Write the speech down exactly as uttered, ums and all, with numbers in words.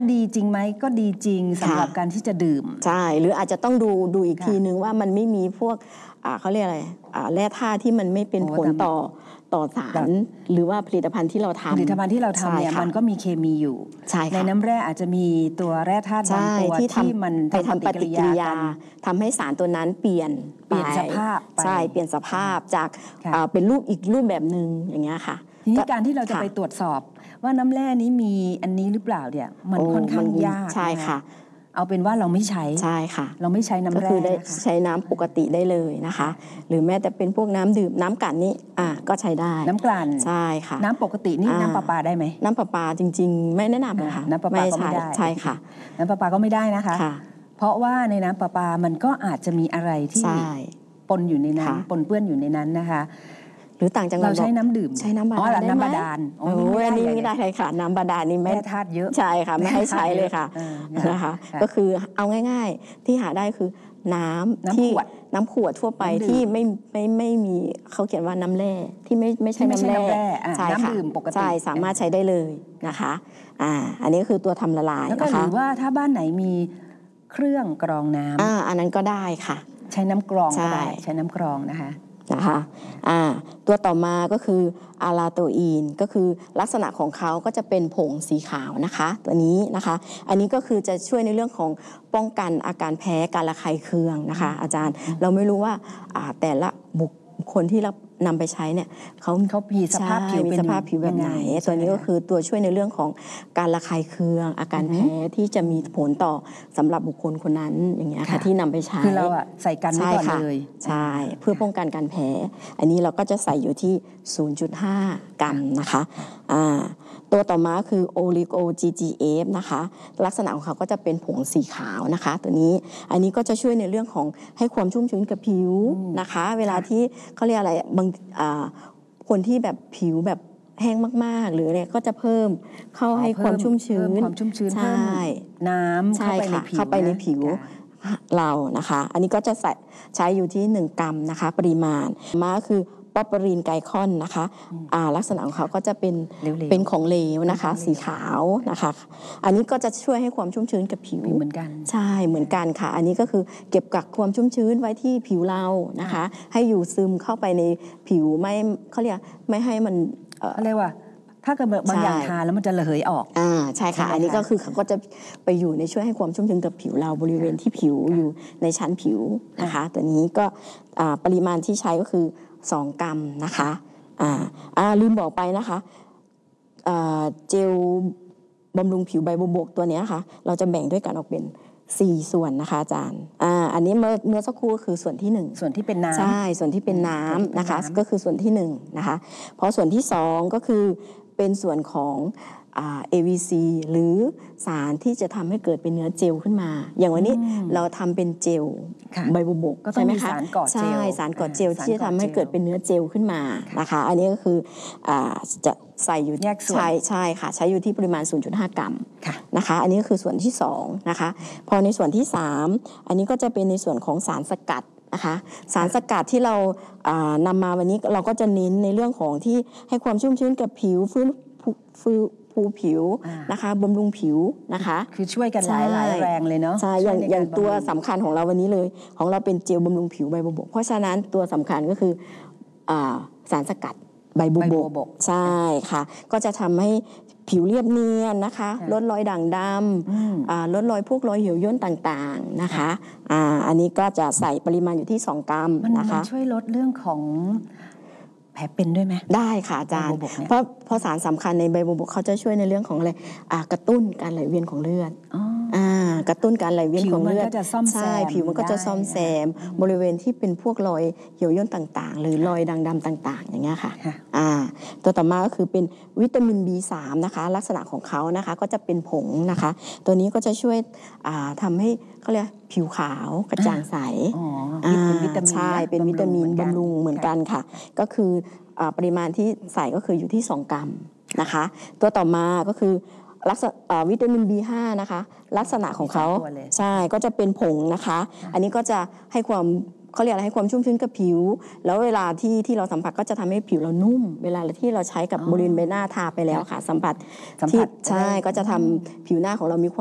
ดีจริงไหมก็ดีจริงสำหรับการที่จะดื่มใช่หรืออาจจะต้องดูดูอีกทีนึงว่ามันไม่มีพวกเขาเรียกอะไรแร่ธาตุที่มันไม่เป็นผลต่อต่อสารหรือว่าผลิตภัณฑ์ที่เราทำผลิตภัณฑ์ที่เราทำเนี่ยมันก็มีเคมีอยู่ในน้ำแร่อาจจะมีตัวแร่ธาตุบางตัวที่มันไปทำปฏิกิริยาทำให้สารตัวนั้นเปลี่ยนเปลี่ยนสภาพใช่เปลี่ยนสภาพจากเป็นรูปอีกรูปแบบนึงอย่างเงี้ยค่ะทีนี้การที่เราจะไปตรวจสอบว่าน้ำแร่นี้มีอันนี้หรือเปล่าเนี่ยมันค่อนข้างยากใช่ค่ะเอาเป็นว่าเราไม่ใช้ใช่ค่ะเราไม่ใช้น้ำแร่ก็คือได้ใช้น้ำปกติได้เลยนะคะหรือแม้แต่เป็นพวกน้ำดื่มน้ำกลั่นนี่อ่าก็ใช้ได้น้ำกลั่นใช่ค่ะน้ำปกตินี่น้ำประปาได้ไหมน้ำประปาจริงๆไม่แนะนำเลยค่ะน้ำประปาก็ไม่ได้ใช่ค่ะน้ำประปาก็ไม่ได้นะคะเพราะว่าในน้ำประปามันก็อาจจะมีอะไรที่ปนอยู่ในนั้นปนเปื้อนอยู่ในนั้นนะคะหรือต่างจังหวัดเราใช้น้ำดื่มใช้น้ำบาดาลได้ไหมน้ำบาดาลโอ้ยอันนี้ไม่ได้เลยค่ะน้ำบาดาลนี่ไม่ธาตุเยอะใช่ค่ะไม่ให้ใช้เลยค่ะนะคะก็คือเอาง่ายๆที่หาได้คือน้ำที่น้ำขวดทั่วไปที่ไม่ไม่ไม่มีเขาเขียนว่าน้ำแร่ที่ไม่ไม่ใช่น้ำแร่ใช่ค่ะน้ำดื่มปกติใช่สามารถใช้ได้เลยนะคะอ่าอันนี้คือตัวทำละลายแล้วก็หรือว่าถ้าบ้านไหนมีเครื่องกรองน้ำอ่าอันนั้นก็ได้ค่ะใช้น้ำกรองก็ได้ใช้น้ำกรองนะคะนะคะอ่าตัวต่อมาก็คืออาลาโตอีนก็คือลักษณะของเขาก็จะเป็นผงสีขาวนะคะตัวนี้นะคะอันนี้ก็คือจะช่วยในเรื่องของป้องกันอาการแพ้การระคายเคืองนะคะอาจารย์เราไม่รู้ว่าแต่ละบุคคลที่เรานำไปใช้เนี่ยเขาเขามีสภาพผิวมีสภาพผิวแบบไหนตัวนี้ก็คือตัวช่วยในเรื่องของการระคายเคืองอาการแพ้ที่จะมีผลต่อสำหรับบุคคลคนนั้นอย่างเงี้ยค่ะที่นำไปใช้คือเราอะใส่กันไว้ก่อนเลยใช่เพื่อป้องกันการแพ้อันนี้เราก็จะใส่อยู่ที่ ศูนย์จุดห้า กรัมนะคะอ่าตัวต่อมาคือ Oligo จี จี เอฟ นะคะลักษณะของเขาก็จะเป็นผงสีขาวนะคะตัวนี้อันนี้ก็จะช่วยในเรื่องของให้ความชุ่มชื้นกับผิวนะคะเวลาที่เขาเรียกอะไรบางคนที่แบบผิวแบบแห้งมากๆหรืออะไรก็จะเพิ่มเข้าให้ความชุ่มชื้นความชุ่มชื้นใช่น้ำเข้าไปในผิวเข้าไปในผิวเรานะคะอันนี้ก็จะใส่ใช้อยู่ที่หนึ่งกรัมนะคะปริมาณมาคือป๊อปปรีนไกคอนนะคะลักษณะของเขาก็จะเป็นเป็นของเหลวนะคะสีขาวนะคะอันนี้ก็จะช่วยให้ความชุ่มชื้นกับผิวเหมือนกันใช่เหมือนกันค่ะอันนี้ก็คือเก็บกักความชุ่มชื้นไว้ที่ผิวเรานะคะให้อยู่ซึมเข้าไปในผิวไม่เขาเรียกไม่ให้มันเขาเรียกว่าถ้าเกิดบางอย่างทาแล้วมันจะระเหยออกอ่าใช่ค่ะอันนี้ก็คือเขาก็จะไปอยู่ในช่วยให้ความชุ่มชื้นกับผิวเราบริเวณที่ผิวอยู่ในชั้นผิวนะคะตัวนี้ก็ปริมาณที่ใช้ก็คือสองกรัมนะคะอ่าอ่าลืมบอกไปนะคะเจลบำรุงผิวใบบัวบกตัวนี้ค่ะเราจะแบ่งด้วยกันออกเป็นสี่ส่วนนะคะอาจารย์อ่าอันนี้เมื่อเมื่อสักครู่คือส่วนที่หนึ่งส่วนที่เป็นน้ำใช่ส่วนที่เป็นน้ำนะคะก็คือส่วนที่หนึ่งนะคะเพราะส่วนที่สองก็คือเป็นส่วนของเอ วี ซี หรือสารที่จะทำให้เกิดเป็นเนื้อเจลขึ้นมาอย่างวันนี้เราทำเป็นเจลใบบัวบกใช่ไหมคะใช่สารก่อเจลที่จะทำให้เกิดเป็นเนื้อเจลขึ้นมานะคะอันนี้ก็คือจะใส่อยู่ใช่ใช่ค่ะใช้อยู่ที่ปริมาณ ศูนย์จุดห้า กรัมนะคะอันนี้ก็คือส่วนที่สองนะคะพอในส่วนที่สามอันนี้ก็จะเป็นในส่วนของสารสกัดนะคะสารสกัดที่เรานำมาวันนี้เราก็จะเน้นในเรื่องของที่ให้ความชุ่มชื้นกับผิวฟื้นฟูภูผิวนะคะบำรุงผิวนะคะคือช่วยกันหลายหลายแรงเลยเนาะใช่อย่างอย่างตัวสำคัญของเราวันนี้เลยของเราเป็นเจลบำรุงผิวใบบัวบกเพราะฉะนั้นตัวสำคัญก็คือสารสกัดใบบัวบกใช่ค่ะก็จะทำให้ผิวเรียบเนียนนะคะลดรอยด่างดำลดรอยพวกรอยเหี่ยวย่นต่างๆนะคะอ่าอันนี้ก็จะใส่ปริมาณอยู่ที่สองกรัมนะคะมันช่วยลดเรื่องของแผลเป็นด้วยไหมได้ค่ะอาจารย์เพราะเพราะสารสำคัญในใบบัวบกเขาจะช่วยในเรื่องของอะไรกระตุ้นการไหลเวียนของเลือดกระตุ้นการไหลเวียนของเลือดใช่ผิวมันก็จะซ่อมแซมบริเวณที่เป็นพวกรอยเหี่ยวย่นต่างๆหรือรอยด่างดำต่างๆอย่างเงี้ยค่ะตัวต่อมาก็คือเป็นวิตามิน บี สาม นะคะลักษณะของเขานะคะก็จะเป็นผงนะคะตัวนี้ก็จะช่วยทำให้เขาเรียกผิวขาวกระจ่างใสเป็นวิตามินใช่เป็นวิตามินบำรุงเหมือนกันค่ะก็คือปริมาณที่ใส่ก็คืออยู่ที่สองกรัมนะคะตัวต่อมาก็คือลักษณะวิตามิน บี ห้า นะคะลักษณะของเขาใช่ก็จะเป็นผงนะคะอันนี้ก็จะให้ความเขาเรียกอะไรให้ความชุ่มชื้นกับผิวแล้วเวลาที่ที่เราสัมผัสก็จะทำให้ผิวเรานุ่มเวลาที่เราใช้กับบริเวณใบหน้าทาไปแล้วค่ะสัมผัสที่ใช่ก็จะทำผิวหน้าของเรามีความ